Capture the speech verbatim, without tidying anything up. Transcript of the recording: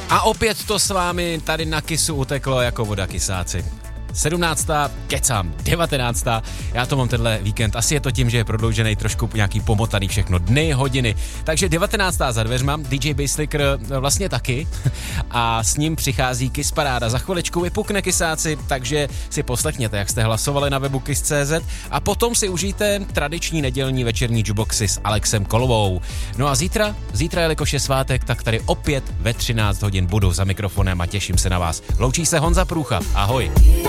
A opět to s vámi tady na Kissu uteklo jako voda kysáci. sedmnáctá kecám, devatenáctá Já to mám tenhle víkend. Asi je to tím, že je prodloužený trošku nějaký pomotaný všechno dny, hodiny. Takže devatenáctá za dveřma, D J Basslicker vlastně taky. A s ním přichází Kiss Paráda. Za chviličku vypukne kysáci, takže si poslechněte, jak jste hlasovali na webu kiss tečka cé zet a potom si užijte tradiční nedělní večerní jukeboxy s Alexem Kolovou. No a zítra, zítra jelikož je svátek, tak tady opět ve třináct hodin budu za mikrofonem a těším se na vás. Loučí se Honza Průcha. Ahoj.